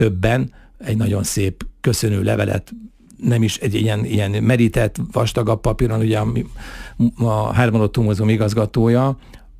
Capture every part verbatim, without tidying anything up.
többen egy nagyon szép köszönő levelet, nem is egy ilyen, ilyen merített, vastagabb papíron, ugye a, a Herman Ottó Múzeum igazgatója,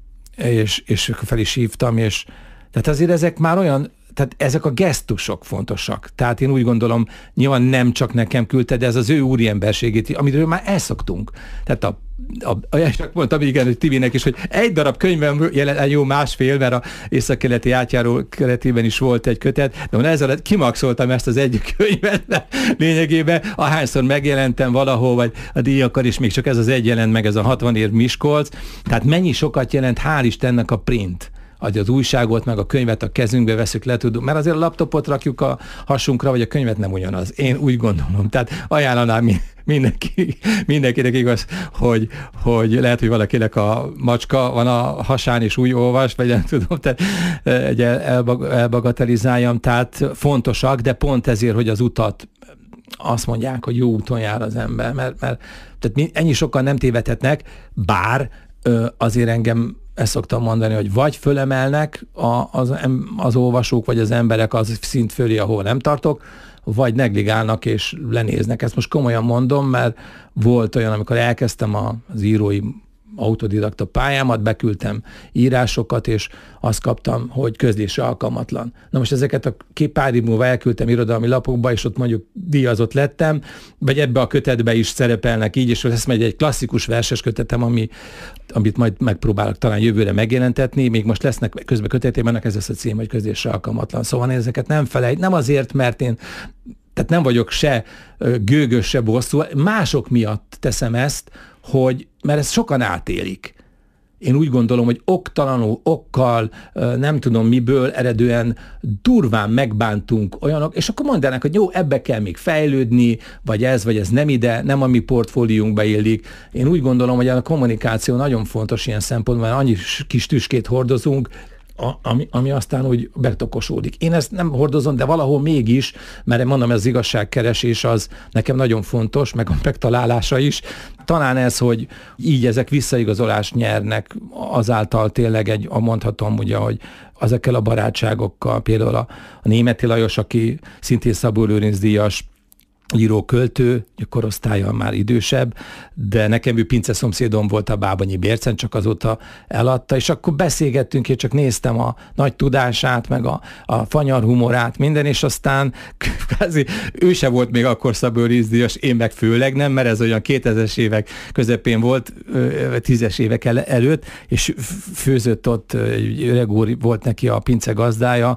és, és fel is hívtam, és tehát azért ezek már olyan, tehát ezek a gesztusok fontosak. Tehát én úgy gondolom, nyilván nem csak nekem küldte, de ez az ő úriemberségét, amiről már elszoktunk. Tehát a, a, a csak mondtam, igen, hogy Tibinek is, hogy egy darab könyvem jelen, jó másfél, mert a északkeleti átjáró keretében is volt egy kötet, de ezzel kimaxoltam ezt az egy könyvet, mert lényegében ahányszor megjelentem valahol, vagy a díjakar is még csak ez az egy jelent meg, ez a hatvan év Miskolc. Tehát mennyi sokat jelent, hál' Istennek a print, az újságot, meg a könyvet a kezünkbe veszük, le tudunk, mert azért a laptopot rakjuk a hasunkra, vagy a könyvet nem ugyanaz. Én úgy gondolom. Tehát ajánlanám mindenki, mindenkinek igaz, hogy, hogy lehet, hogy valakinek a macska van a hasán, és úgy olvas, vagy nem tudom, tehát egy elbagatelizáljam, tehát fontosak, de pont ezért, hogy az utat azt mondják, hogy jó úton jár az ember, mert, mert tehát ennyi sokan nem tévedhetnek, bár azért engem ezt szoktam mondani, hogy vagy fölemelnek a, az, az olvasók, vagy az emberek az szint fölé, ahol nem tartok, vagy negligálnak és lenéznek. Ezt most komolyan mondom, mert volt olyan, amikor elkezdtem az írói autodidakta pályámat, beküldtem írásokat, és azt kaptam, hogy közlésre alkalmatlan. Na most ezeket a két pár év múlva elküldtem irodalmi lapokba, és ott mondjuk díjazott lettem, vagy ebbe a kötetbe is szerepelnek így, és lesz majd egy klasszikus verses kötetem, ami, amit majd megpróbálok talán jövőre megjelentetni, még most lesznek közben kötetében, ez lesz a cím, hogy közlésre alkalmatlan. Szóval én ezeket nem felejt, nem azért, mert én tehát nem vagyok se gőgös, se bosszú, mások miatt teszem ezt, hogy, mert ezt sokan átélik. Én úgy gondolom, hogy oktalanul, okkal, nem tudom miből eredően durván megbántunk olyanok, és akkor mondanak, hogy jó, ebbe kell még fejlődni, vagy ez, vagy ez nem ide, nem a mi portfóliunkba illik. Én úgy gondolom, hogy a kommunikáció nagyon fontos ilyen szempontból, mert annyi kis tüskét hordozunk, Ami, ami aztán úgy betokosódik. Én ezt nem hordozom, de valahol mégis, mert mondom, ez az igazságkeresés az nekem nagyon fontos, meg a megtalálása is. Talán ez, hogy így ezek visszaigazolást nyernek, azáltal tényleg egy, mondhatom ugye, hogy ezekkel a barátságokkal, például a, a Németi Lajos, aki szintén Szabó Lőrinc díjas író-költő, korosztálya már idősebb, de nekem ő pince szomszédom volt a Bábanyi Bércen, csak azóta eladta, és akkor beszélgettünk, én csak néztem a nagy tudását, meg a, a fanyar humorát, minden, és aztán kvázi, ő se volt még akkor Szabó Lőrinc díjas, én meg főleg nem, mert ez olyan kétezres évek közepén volt, tízes évek el, előtt, és főzött ott, öreg úr volt neki a pince gazdája,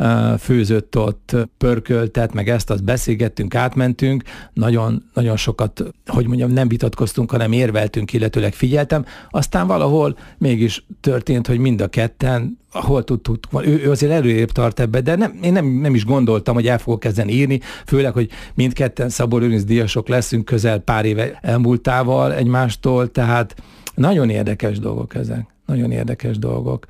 főzött ott, pörköltet, meg ezt, azt beszélgettünk, átment, nagyon, nagyon sokat, hogy mondjam, nem vitatkoztunk, hanem érveltünk, illetőleg figyeltem. Aztán valahol mégis történt, hogy mind a ketten, ahol tudtuk, ő, ő azért előrébb tart ebbe, de nem, én nem, nem is gondoltam, hogy el fogok kezdeni írni, főleg, hogy mindketten Szabó Lőrinc díjasok leszünk közel pár éve elmúltával egymástól, tehát nagyon érdekes dolgok ezek, nagyon érdekes dolgok.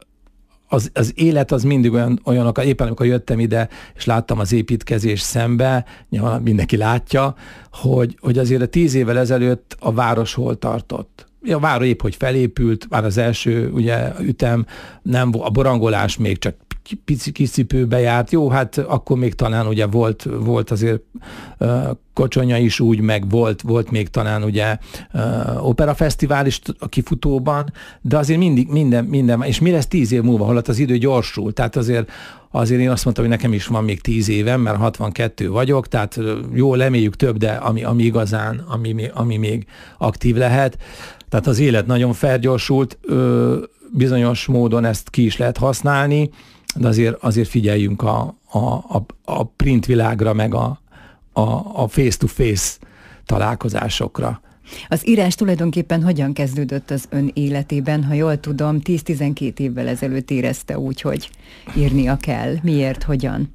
Az, az élet az mindig olyan, olyanok, éppen amikor jöttem ide, és láttam az építkezés szembe, nyilván mindenki látja, hogy, hogy azért a tíz évvel ezelőtt a város hol tartott. A város épp, hogy felépült, már az első ugye, ütem, nem, a borangolás még csak pici kis cipőbe járt. Jó, hát akkor még talán ugye volt, volt azért uh, Kocsonya is úgy, meg volt, volt még talán ugye uh, operafesztivál is a kifutóban, de azért mindig minden, minden, és mi lesz tíz év múlva, holott az idő gyorsul, tehát azért azért én azt mondtam, hogy nekem is van még tíz évem, mert hatvankettő vagyok, tehát jó, leméljük több, de ami, ami igazán, ami, ami még aktív lehet. Tehát az élet nagyon felgyorsult, ö, bizonyos módon ezt ki is lehet használni, de azért, azért figyeljünk a, a, a, a print világra, meg a, a, a face-to-face találkozásokra. Az írás tulajdonképpen hogyan kezdődött az ön életében? Ha jól tudom, tíz-tizenkét évvel ezelőtt érezte úgy, hogy írnia kell. Miért, hogyan?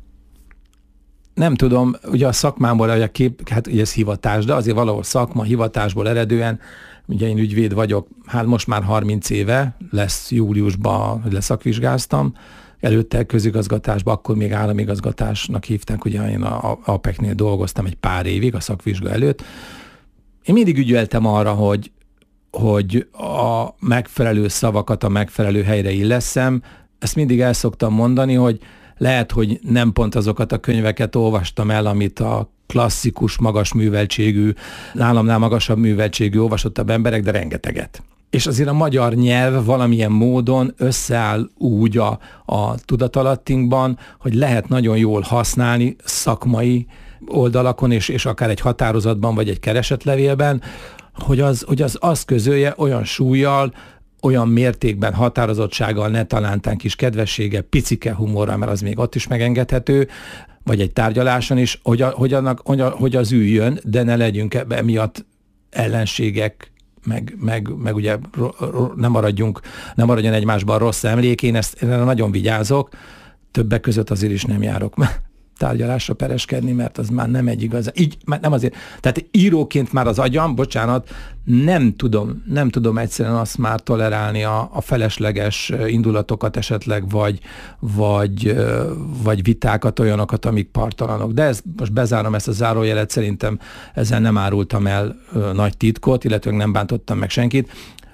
Nem tudom, ugye a szakmámból, a kép, hát ugye ez hivatás, de azért valahol szakma, hivatásból eredően, ugye én ügyvéd vagyok, hát most már harminc éve, lesz júliusban, hogy leszakvizsgáztam, előtte közigazgatásban, akkor még államigazgatásnak hívták, ugye én a á pé é-nél dolgoztam egy pár évig a szakvizsga előtt. Én mindig ügyeltem arra, hogy, hogy a megfelelő szavakat a megfelelő helyre illeszem. Ezt mindig el szoktam mondani, hogy lehet, hogy nem pont azokat a könyveket olvastam el, amit a klasszikus, magas műveltségű, nálamnál magasabb műveltségű, olvasottabb emberek, de rengeteget. És azért a magyar nyelv valamilyen módon összeáll úgy a, a tudatalattinkban, hogy lehet nagyon jól használni szakmai oldalakon, és, és akár egy határozatban, vagy egy keresetlevélben, hogy az, hogy az azt közölje olyan súllyal, olyan mértékben, határozottsággal, ne talántán kis kedvessége, picike humorral, mert az még ott is megengedhető, vagy egy tárgyaláson is, hogy, a, hogy, annak, hogy, a, hogy az üljön, de ne legyünk emiatt ellenségek, meg, meg, meg ugye nem maradjunk, nem maradjon egymásban rossz emlék. Én ezt én nagyon vigyázok, többek között azért is nem járok tárgyalásra pereskedni, mert az már nem egy igaz. Így, nem azért. Tehát íróként már az agyam, bocsánat, nem tudom, nem tudom egyszerűen azt már tolerálni a, a felesleges indulatokat esetleg, vagy, vagy, vagy vitákat, olyanokat, amik partalanok. De ez, most bezárom ezt a zárójelet, szerintem ezzel nem árultam el nagy titkot, illetve nem bántottam meg senkit.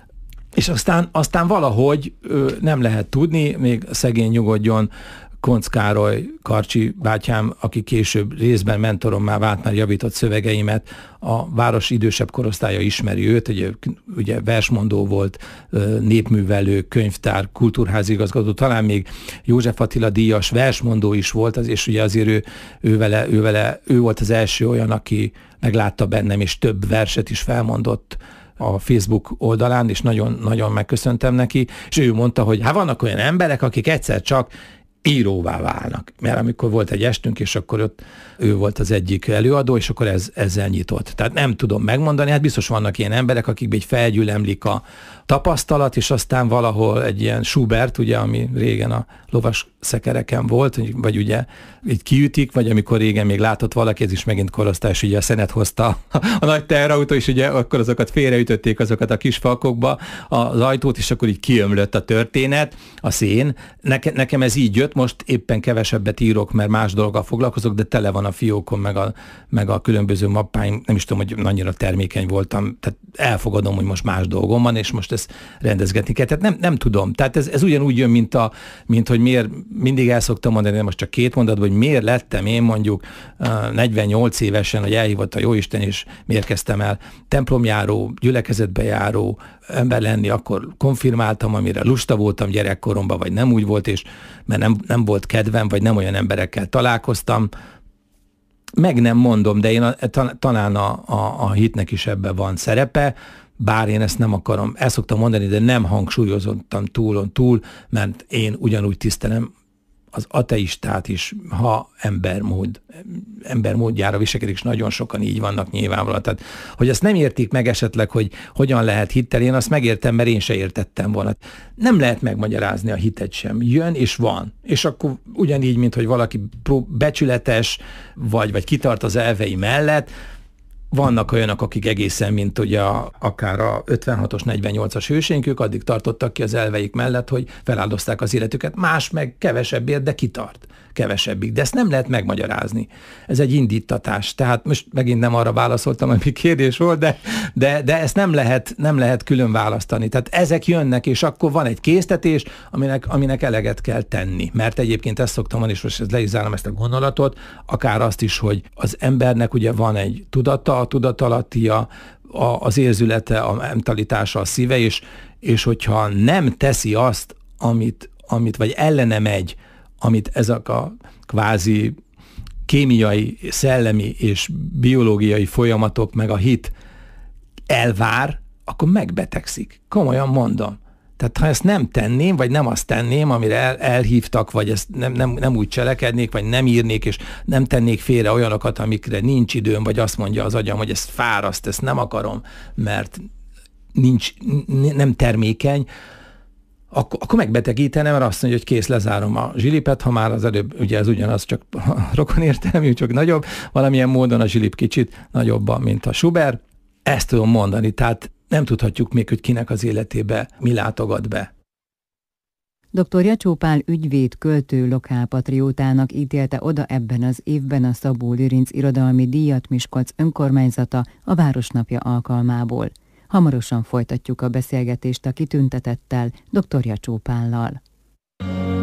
És aztán, aztán valahogy nem lehet tudni, még szegény nyugodjon, Koncz Károly, Karcsi bátyám, aki később részben mentorommá vált, már javított szövegeimet, a város idősebb korosztálya ismeri őt, ugye, ugye versmondó volt, népművelő, könyvtár, kultúrházigazgató, talán még József Attila díjas versmondó is volt, az, és ugye azért ő, ő, vele, ő, vele, ő volt az első olyan, aki meglátta bennem, és több verset is felmondott a Facebook oldalán, és nagyon, nagyon megköszöntem neki, és ő mondta, hogy hát vannak olyan emberek, akik egyszer csak íróvá válnak. Mert amikor volt egy estünk, és akkor ott ő volt az egyik előadó, és akkor ez, ezzel nyitott. Tehát nem tudom megmondani, hát biztos vannak ilyen emberek, akikbe így felgyülemlik a tapasztalat, és aztán valahol egy ilyen Schubert, ugye, ami régen a lovas szekereken volt, vagy ugye kiütik, vagy amikor régen még látott valaki, ez is megint korosztályos, ugye a szenet hozta a nagy teherautó, és ugye akkor azokat félreütötték azokat a kis falkokba az ajtót, és akkor így kiömlött a történet, a szén. Neke, nekem ez így jött, most éppen kevesebbet írok, mert más dologgal foglalkozok, de tele van a fiókon, meg a, meg a különböző mappáim, nem is tudom, hogy annyira termékeny voltam, tehát elfogadom, hogy most más dolgom van, és most ezt rendezgetni kell. Tehát nem, nem tudom. Tehát ez, ez ugyanúgy jön, mint, a, mint hogy miért, mindig el szoktam mondani, de most csak két mondatban, hogy miért lettem én mondjuk negyvennyolc évesen, hogy elhívott a Jóisten, és miért kezdtem el templomjáró, gyülekezetbe járó ember lenni, akkor konfirmáltam, amire lusta voltam gyerekkoromban, vagy nem úgy volt, és mert nem, nem volt kedvem, vagy nem olyan emberekkel találkoztam. Meg nem mondom, de én a, talán a, a, a hitnek is ebben van szerepe, bár én ezt nem akarom, el szoktam mondani, de nem hangsúlyozottam túlon túl, mert én ugyanúgy tisztelem az ateistát is, ha embermód, embermódjára viselkedik, és nagyon sokan így vannak nyilvánvalóan. Tehát, hogy azt nem értik meg esetleg, hogy hogyan lehet hittel, én azt megértem, mert én se értettem volna. Nem lehet megmagyarázni a hitet sem. Jön és van. És akkor ugyanígy, mint hogy valaki becsületes, vagy, vagy kitart az elvei mellett, vannak olyanok, akik egészen, mint ugye a, akár a ötvenhatos, negyvennyolcas hőseink, ők addig tartottak ki az elveik mellett, hogy feláldozták az életüket. Más meg kevesebbért, de kitart kevesebbig. De ezt nem lehet megmagyarázni. Ez egy indítatás. Tehát most megint nem arra válaszoltam, ami kérdés volt, de, de, de ezt nem lehet, nem lehet külön választani. Tehát ezek jönnek, és akkor van egy késztetés, aminek, aminek eleget kell tenni. Mert egyébként ezt szoktam mondani, és most le is zárom ezt a gondolatot, akár azt is, hogy az embernek ugye van egy tudata, a tudatalattia, a, az érzülete, a mentalitása, a szíve, és, és hogyha nem teszi azt, amit, amit vagy ellene megy, amit ezek a kvázi kémiai, szellemi és biológiai folyamatok, meg a hit elvár, akkor megbetegszik. Komolyan mondom. Tehát ha ezt nem tenném, vagy nem azt tenném, amire el, elhívtak, vagy ezt nem, nem, nem úgy cselekednék, vagy nem írnék, és nem tennék félre olyanokat, amikre nincs időm, vagy azt mondja az agyam, hogy ez fáraszt, ezt nem akarom, mert nincs, nem termékeny, Ak- akkor megbetegítenem, mert azt mondja, hogy kész, lezárom a zsilipet, ha már az előbb, ugye ez ugyanaz, csak rokon értelmű, csak nagyobb, valamilyen módon a zsilip kicsit nagyobban, mint a Schubert. Ezt tudom mondani, tehát nem tudhatjuk még, hogy kinek az életébe mi látogat be. doktor Jacsó Pál ügyvéd, költő, lokálpatriótának ítélte oda ebben az évben a Szabó Lőrinc irodalmi díjat Miskolc önkormányzata a Városnapja alkalmából. Hamarosan folytatjuk a beszélgetést a kitüntetettel, doktor Jacsó Pállal.